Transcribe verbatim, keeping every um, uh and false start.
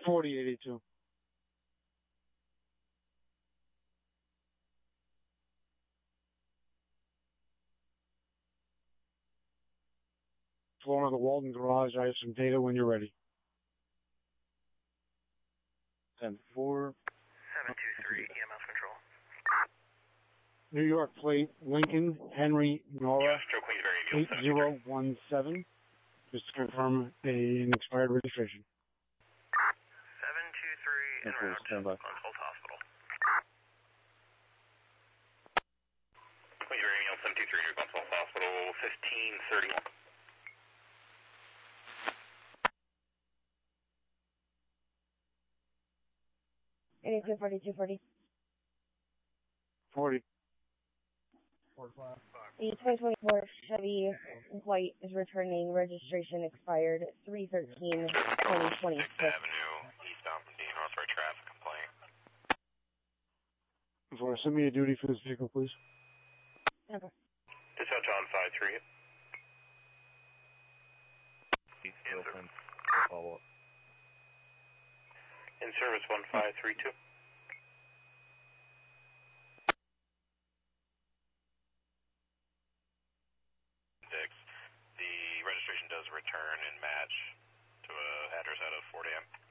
forty eighty-two. Floor of the Walton Garage. I have some data when you're ready. ten four. seven two three, E M S control. New York plate, Lincoln, Henry, Nora, eight zero one seven. Just to confirm a, an expired registration. seven two three, en route, Glencoe Hospital. Queens Meridian seven two three, Glencoe Hospital, fifteen thirty-one. eighty-two forty, two forty. forty. forty-five. The twenty twenty-four Chevy White is returning. Registration expired three thirteen twenty twenty-six. Avenue, eastbound from D, Northward traffic complaint. Before, send me a duty for this vehicle, please. Okay. Dispatch on five three. Answer. Follow up. In service one five three two. The registration does return and match to an address out of Fort Am.